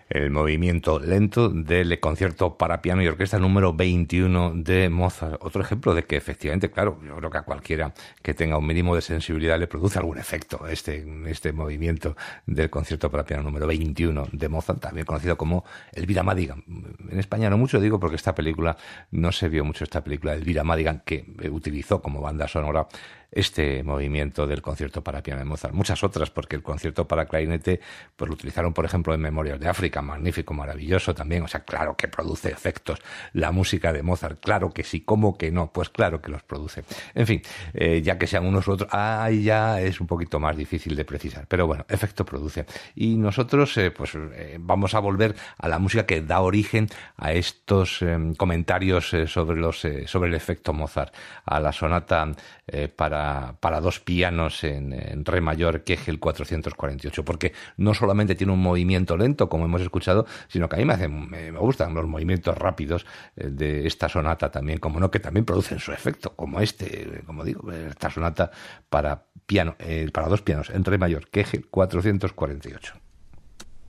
El movimiento lento del concierto para piano y orquesta número 21 de Mozart. Otro ejemplo de que efectivamente, claro, yo creo que a cualquiera que tenga un mínimo de sensibilidad le produce algún efecto este movimiento del concierto para piano número 21 de Mozart, también conocido como Elvira Madigan. En España no mucho, digo, porque no se vio mucho esta película de Elvira Madigan, que utilizó como banda sonora este movimiento del concierto para piano de Mozart. Muchas otras, porque el concierto para clarinete pues lo utilizaron, por ejemplo, en Memorias de África, magnífico, maravilloso también. O sea, claro que produce efectos la música de Mozart, claro que sí, ¿cómo que no? Pues claro que los produce. En fin, ya que sean unos u otros, ahí ya es un poquito más difícil de precisar, pero bueno, efecto produce. Y nosotros vamos a volver a la música que da origen a estos comentarios sobre el efecto Mozart, a la sonata para dos pianos en re mayor Kegel 448, porque no solamente tiene un movimiento lento, como hemos escuchado, sino que a mí me gustan los movimientos rápidos de esta sonata también, como no, que también producen su efecto, como como digo, esta sonata para piano, para dos pianos en re mayor Kegel 448.